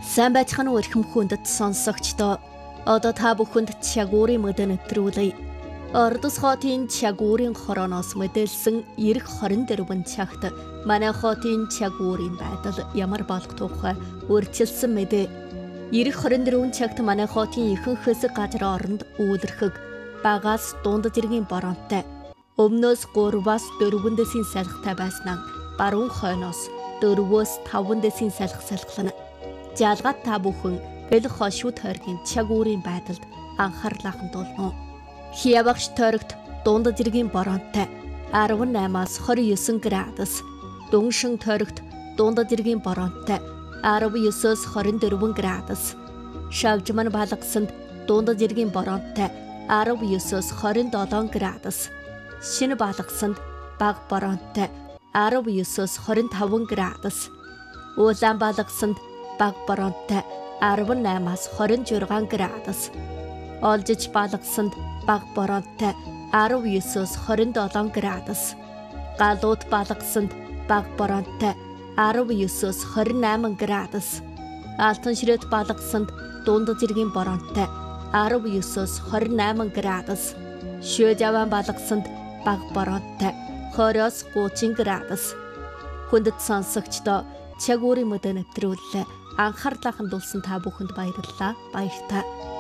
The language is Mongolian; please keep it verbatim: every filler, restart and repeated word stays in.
Сайн байцгаана уу эрхэм хүндэт сонсогчдоо. Одоо та бүхэнд чагуурын мэдээ нэвтрүүлье. Ордос хотын чагуурын хорооноос мэдээлсэн эх хорин дөрвөн цагт манай хотын чагуурын байдал ямар болох тухай үргэлжилсэн мэдээ. эх хорин дөрвөн цагт манай хотын ихэнх хэсэг газар оронд үүлэрхэг багаас дунд зэргийн боронтой. Өмнөөс гураваас дөрвөн дэсийн салхитай байснаа баруун хойноос дөрвөөс таван дэсийн салхи салхилна. Жалгаад та бүхэн бэл хошуу тойргийн чагуурын байдалд анхаарлаа хандуулна. Хиявагш тойрогт дунд зэргийн боронтой арав наймаас хорин есөн градус, Дүншин тойрогт дунд зэргийн боронтой арав есөөс хорин дөрвөн градус, Шавжман балгасанд дунд зэргийн боронтой арав есөөс хорин долоон градус, Шинэ балгасанд бага боронтой арав есөөс хорин таван градус, Улаан балгасанд бага боронтой арав наймаас хорин жургаан градус, Олжиж балгасанд бага боронтой арав есөөс хорин долоон градус, Галууд балгасанд бага боронтой арав есөөс хорин найман градус, Алтан ширээт балгасанд дунд зэргийн боронтой арав есөөс хорин найман градус, Шөөжаван балгасанд бага боронтой хориос гучин градус. Хүндэт сонсогчдоо чагуурын мэдээ нэвтрүүлэлээ анхаарлаа хандуулсан та бүхэнд баярлалаа. Баяртай.